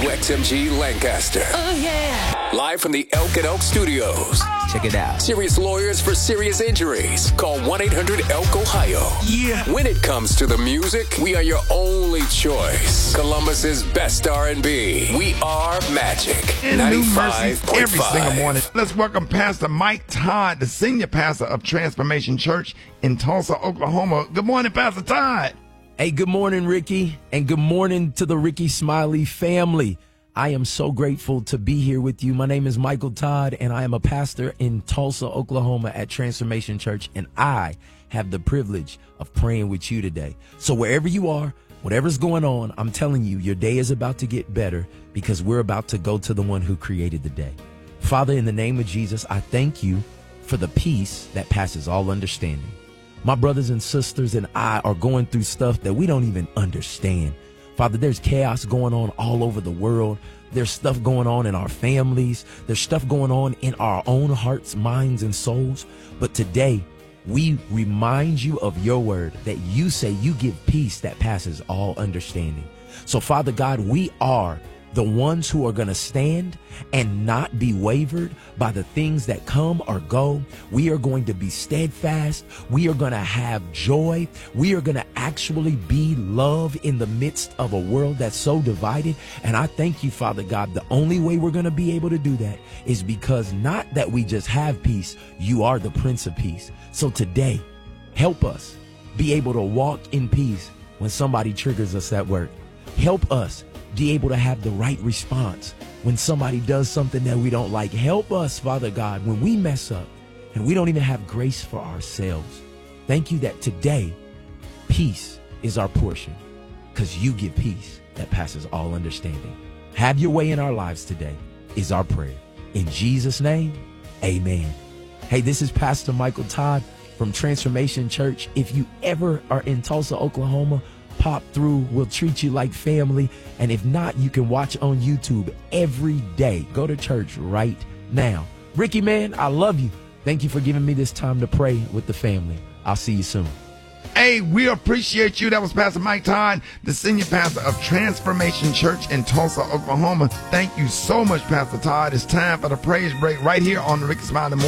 WXMG Lancaster. Oh, yeah. Live from the Elk and Elk Studios. Check it out. Serious lawyers for serious injuries. Call 1-800-ELK-OHIO. Yeah. When it comes to the music, we are your only choice. Columbus's best R&B. We are Magic. And New Mercies every 95.5. single morning. Let's welcome Pastor Mike Todd, the senior pastor of Transformation Church in Tulsa, Oklahoma. Good morning, Pastor Todd. Hey, good morning, Ricky, and good morning to the Ricky Smiley family. I am so grateful to be here with you. My name is Michael Todd, and I am a pastor in Tulsa, Oklahoma at Transformation Church, and I have the privilege of praying with you today. So wherever you are, whatever's going on, I'm telling you, your day is about to get better because we're about to go to the one who created the day. Father, in the name of Jesus, I thank you for the peace that passes all understanding. My brothers and sisters and I are going through stuff that we don't even understand. Father, there's chaos going on all over the world. There's stuff going on in our families. There's stuff going on in our own hearts, minds, and souls. But today, we remind you of your word that you say you give peace that passes all understanding. So, Father God, we are the ones who are going to stand and not be wavered by the things that come or go. We are going to be steadfast. We are going to have joy. We are going to actually be love in the midst of a world that's so divided. And I thank you, Father God, the only way we're going to be able to do that is because not that we just have peace, you are the Prince of Peace. So today, help us be able to walk in peace when somebody triggers us at work. Help us be able to have the right response when somebody does something that we don't like. Help us, Father God, when we mess up and we don't even have grace for ourselves. Thank you that today, peace is our portion because you give peace that passes all understanding. Have your way in our lives today is our prayer. In Jesus' name, amen. Hey, this is Pastor Michael Todd from Transformation Church. If you ever are in Tulsa, Oklahoma, pop through. We'll treat you like family. And if not, you can watch on YouTube every day. Go to church right now. Ricky, man, I love you. Thank you for giving me this time to pray with the family. I'll see you soon. Hey, we appreciate you. That was Pastor Mike Todd, the senior pastor of Transformation Church in Tulsa, Oklahoma. Thank you so much, Pastor Todd. It's time for the praise break right here on the Ricky Smiley Morning.